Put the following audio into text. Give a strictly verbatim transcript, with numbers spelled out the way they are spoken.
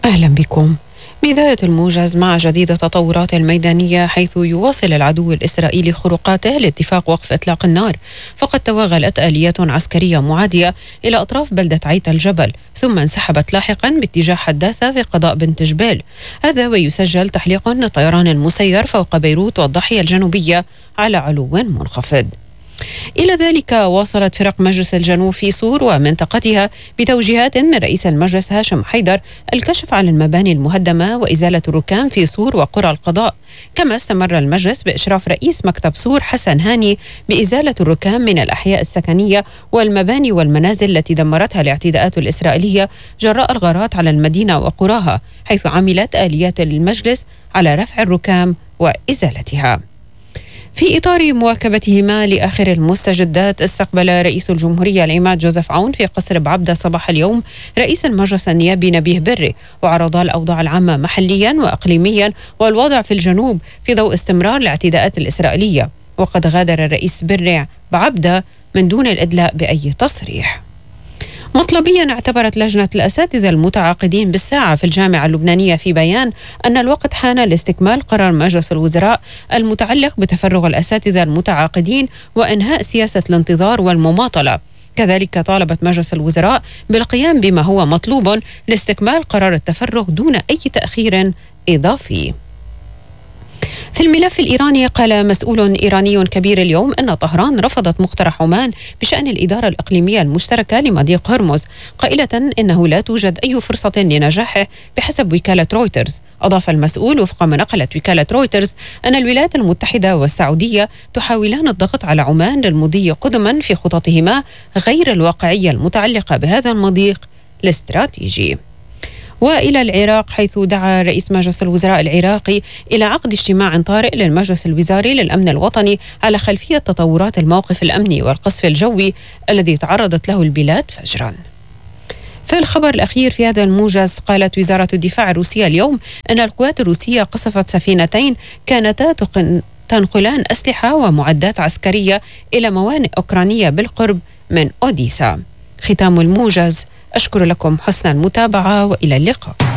أهلا بكم. بداية الموجز مع جديد التطورات الميدانية، حيث يواصل العدو الإسرائيلي خروقاته لاتفاق وقف إطلاق النار، فقد توغلت آليات عسكرية معادية إلى أطراف بلدة عيت الجبل، ثم انسحبت لاحقا باتجاه حداثة في قضاء بنت جبيل. هذا ويسجل تحليق لطيران مسير فوق بيروت والضاحية الجنوبية على علو منخفض. إلى ذلك واصلت فرق مجلس الجنوب في صور ومنطقتها بتوجيهات من رئيس المجلس هاشم حيدر الكشف عن المباني المهدمة وإزالة الركام في صور وقرى القضاء. كما استمر المجلس بإشراف رئيس مكتب صور حسن هاني بإزالة الركام من الأحياء السكنية والمباني والمنازل التي دمرتها الاعتداءات الإسرائيلية جراء الغارات على المدينة وقراها، حيث عملت آليات المجلس على رفع الركام وإزالتها. في إطار مواكبتهما لآخر المستجدات، استقبل رئيس الجمهورية العماد جوزيف عون في قصر بعبدة صباح اليوم رئيس المجلس النيابي نبيه بري، وعرض الأوضاع العامة محليا وإقليميا والوضع في الجنوب في ضوء استمرار الاعتداءات الإسرائيلية. وقد غادر الرئيس بري بعبدة من دون الإدلاء بأي تصريح. مطلبيا اعتبرت لجنة الأساتذة المتعاقدين بالساعة في الجامعة اللبنانية في بيان أن الوقت حان لاستكمال قرار مجلس الوزراء المتعلق بتفرغ الأساتذة المتعاقدين وإنهاء سياسة الانتظار والمماطلة. كذلك طالبت مجلس الوزراء بالقيام بما هو مطلوب لاستكمال قرار التفرغ دون أي تأخير إضافي. في الملف الإيراني، قال مسؤول إيراني كبير اليوم أن طهران رفضت مقترح عمان بشأن الإدارة الإقليمية المشتركة لمضيق هرمز، قائلة إنه لا توجد أي فرصة لنجاحه بحسب وكالة رويترز. أضاف المسؤول وفق ما نقلت وكالة رويترز أن الولايات المتحدة والسعودية تحاولان الضغط على عمان للمضي قدما في خططهما غير الواقعية المتعلقة بهذا المضيق الاستراتيجي. وإلى العراق، حيث دعا رئيس مجلس الوزراء العراقي إلى عقد اجتماع طارئ للمجلس الوزاري للأمن الوطني على خلفية تطورات الموقف الأمني والقصف الجوي الذي تعرضت له البلاد فجرا. في الخبر الأخير في هذا الموجز، قالت وزارة الدفاع الروسية اليوم أن القوات الروسية قصفت سفينتين كانتا تنقلان أسلحة ومعدات عسكرية إلى موانئ أوكرانية بالقرب من أوديسا. ختام الموجز. أشكر لكم حسن المتابعة وإلى اللقاء.